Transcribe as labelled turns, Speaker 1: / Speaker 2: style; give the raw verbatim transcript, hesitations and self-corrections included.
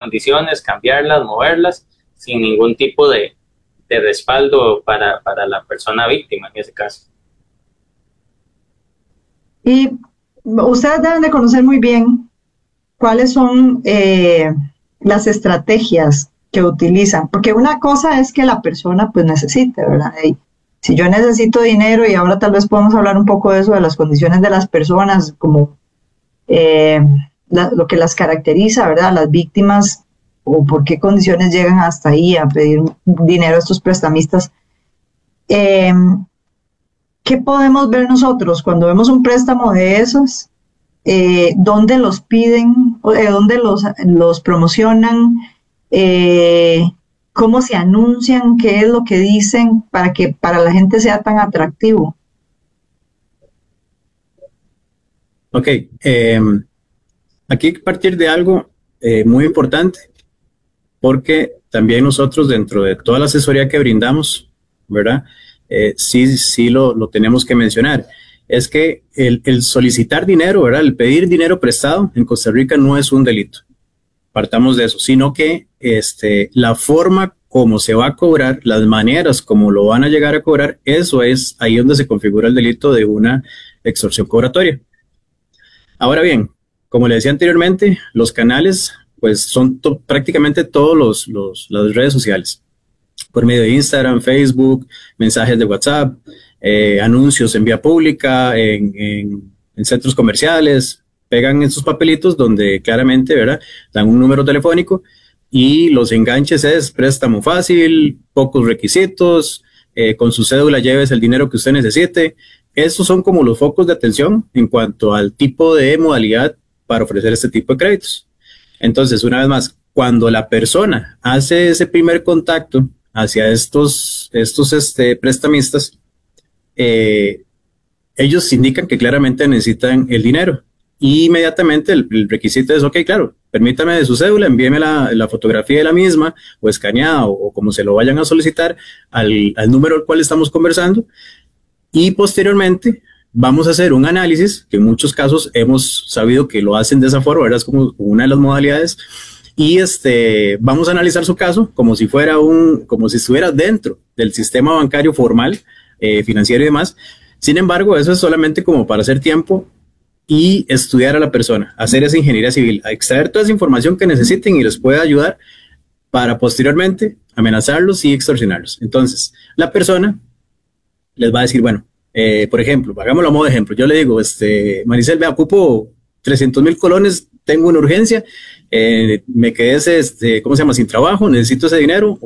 Speaker 1: condiciones, cambiarlas, moverlas, sin ningún tipo de, de respaldo para, para la persona víctima en ese caso.
Speaker 2: Y ustedes deben de conocer muy bien cuáles son eh, las estrategias que utilizan, porque una cosa es que la persona pues necesite, ¿verdad? Y si yo necesito dinero, y ahora tal vez podemos hablar un poco de eso, de las condiciones de las personas, como eh, la, lo que las caracteriza, ¿verdad? Las víctimas, o por qué condiciones llegan hasta ahí a pedir dinero a estos prestamistas. Eh, ¿Qué podemos ver nosotros cuando vemos un préstamo de esos? Eh, ¿Dónde los piden? Eh, ¿Dónde los, los promocionan? Eh, ¿Cómo se anuncian? ¿Qué es lo que dicen para que para la gente sea tan atractivo?
Speaker 3: Ok, eh, aquí hay que partir de algo eh, muy importante, porque también nosotros dentro de toda la asesoría que brindamos, ¿verdad? Eh, sí, sí lo, lo tenemos que mencionar. Es que el, el solicitar dinero, ¿verdad? El pedir dinero prestado en Costa Rica no es un delito. Partamos de eso, sino que este, la forma como se va a cobrar, las maneras como lo van a llegar a cobrar, eso es ahí donde se configura el delito de una extorsión cobratoria. Ahora bien, como le decía anteriormente, los canales pues son to prácticamente todos los, los, las redes sociales, por medio de Instagram, Facebook, mensajes de WhatsApp, eh, anuncios en vía pública, en, en, en centros comerciales, pegan esos papelitos donde claramente, ¿verdad?, dan un número telefónico y los enganches es préstamo fácil, pocos requisitos, eh, con su cédula lleves el dinero que usted necesite. Esos son como los focos de atención en cuanto al tipo de modalidad para ofrecer este tipo de créditos. Entonces, una vez más, cuando la persona hace ese primer contacto hacia estos, estos este, prestamistas, eh, ellos indican que claramente necesitan el dinero. Y inmediatamente el, el requisito es, ok, claro, permítame de su cédula, envíeme la, la fotografía de la misma, o escaneada, o, o como se lo vayan a solicitar, al, al número al cual estamos conversando. Y posteriormente vamos a hacer un análisis, que en muchos casos hemos sabido que lo hacen de esa forma, ¿verdad? Es como una de las modalidades. Y este, vamos a analizar su caso como si fuera un, como si estuviera dentro del sistema bancario formal, eh, financiero y demás. Sin embargo, eso es solamente como para hacer tiempo y estudiar a la persona, hacer esa ingeniería civil, a extraer toda esa información que necesiten y les pueda ayudar para posteriormente amenazarlos y extorsionarlos. Entonces, la persona les va a decir, bueno, eh, por ejemplo, hagámoslo a modo de ejemplo. Yo le digo, este, Maricel, vea, ocupo trescientos mil colones, tengo una urgencia, eh, me quedé, este, ¿cómo se llama?, sin trabajo, necesito ese dinero.